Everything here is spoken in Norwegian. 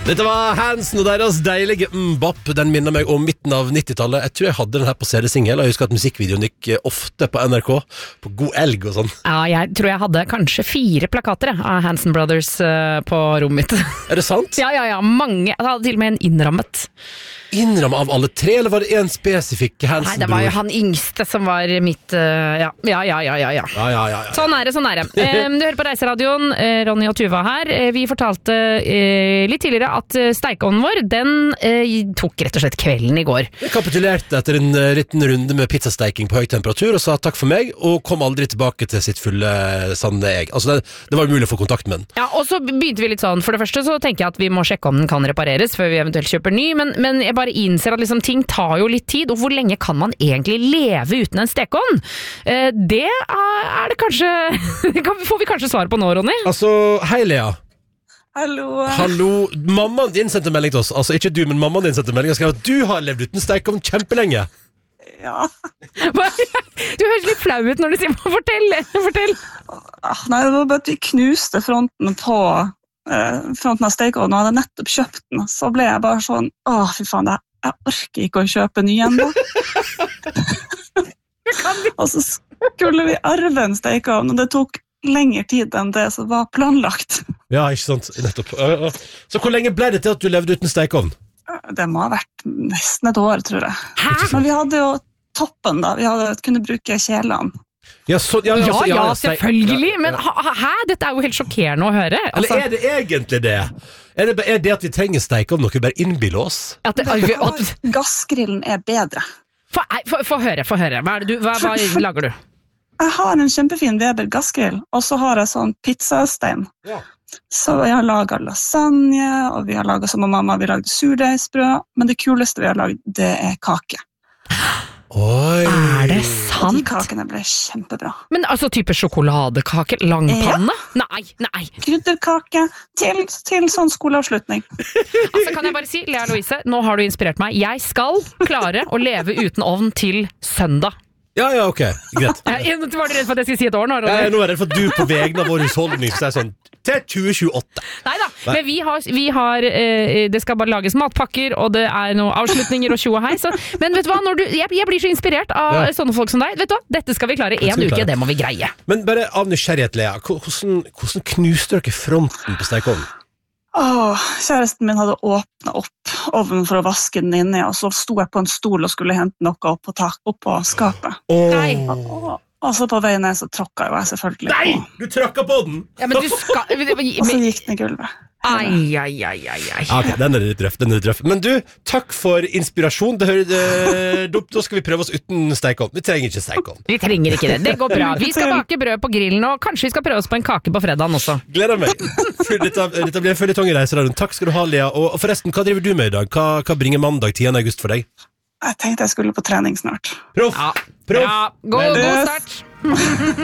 Dette var Hansen og deres deilige Mbop. Den minner meg om midten av 90-tallet. Jeg tror jeg hadde den her på CD-singel. Jeg husker at musikkvideoen gikk ofte på NRK, på God Elg og sånn. Ja, jeg tror jeg hadde kanskje 4 plakater av Hansen Brothers på rommet mitt. Er det sant? Ja, mange. Jeg hadde til og med en innrammet. Innramme av alle 3, eller var det en spesifikk Hansen-bror? Nei, det var jo han yngste som var mitt Ja. Sånn er det. Du hører på Reiseradioen, Ronny og Tuva her. Vi fortalte litt tidligere at steikeovnen vår, den tok rett og slett kvelden i går. Jeg kapitulerte etter en liten runde med pizzasteiking på høy temperatur og sa takk for meg, og kom aldri tilbake til sitt fulle sanne jeg. Altså det var umulig å få kontakt med den. Ja, og så begynte vi litt sånn, for det første så tenker jeg at vi må sjekke om den kan repareres før vi eventuelt kjøper ny, men jeg bare innser at liksom, ting tar jo litt tid, og hvor lenge kan man egentlig leve uten en stekeovn? Det er det kanskje får vi kanskje svar på nå, Ronny? Altså, hei Lea. Hallo. Mammaen din sendte melding til oss. Altså ikke du, men mammaen din sendte melding og skrev at du har levd uten stekeovn kjempelenge. Ja. Du høres litt flau ut når du sier fortell. Nei, det var bare at vi knuste fronten av stekeovnen, og hadde nettopp kjøpt den. Så ble jeg bare sånn, fy faen, jeg orker ikke å kjøpe ny enda. Og så skulle vi arve en stekeovn, og det tok lengre tid enn det som var planlagt. Ja, ikke sant, nettopp. Så hvor lenge ble det til at du levde uten stekeovn? Det må ha vært nesten et år, tror jeg. Hæ? Men vi hadde jo toppen da, vi hadde kunnet bruke kjelene. Ja, selvfølgelig, men hæ? Dette er jo helt sjokkerende å høre. Altså. Eller er det egentlig det? Er det at vi trenger stekeovn noe bare innbiller oss? Gassgrillen er bedre. Få høre. Hva lager du? Jeg har en kjempefin Weber gassgrill, og så har jeg sånn pizzastein. Ja. Så jeg har laget lasagne, og vi har laget som mamma, vi lagde surdeigsbrød, men det kuleste vi har laget, det er kake. Oi. Er det sant? Og de kakene ble kjempebra. Men altså type sjokoladekake, langpanne? Ja. Nei. Krydderkake til sånn skoleavslutning. Altså kan jeg bare si, Lea Louise, nå har du inspirert meg. Jeg skal klare å leve uten ovn til søndag. Ja, ok, greit. Var du redd for at jeg skulle si et år nå? Nå er jeg redd for at du på vegne av vår husholdning skal si sånn til 2028. Neida, men vi har det skal bare lages matpakker, og det er noen avslutninger og tjo og hei. Men vet du hva, jeg blir så inspirert av sånne folk som deg. Vet du hva, dette skal vi klare en uke, det må vi greie. Men bare av nysgjerrighet, Lea, hvordan knuste dere fronten på stekeovnen? Kjæresten min hadde åpnet opp ovnen for å vaske den inni, og så sto jeg på en stol og skulle hente noe opp på skapet. Og så på veien ned så tråkket jeg selvfølgelig på. Nei, du tråkket på den! Ja, men du skal... Og så gikk den i gulvet. Ai. Ok, den er litt røff. Men du, takk for inspirasjon. Da skal vi prøve oss uten stekeovn. Vi trenger ikke stekeovn. Vi trenger ikke det, det går bra. Vi skal bake brød på grillen, og kanskje vi skal prøve oss på en kake på fredagen også. Gleder meg. Dette blir en føljetong i Reiseradioen. Takk skal du ha, Lea. Og forresten, hva driver du med i dag? Hva bringer mandag 10. august for deg? Jeg tenkte jeg skulle på trening snart. Proff! Ja. God start!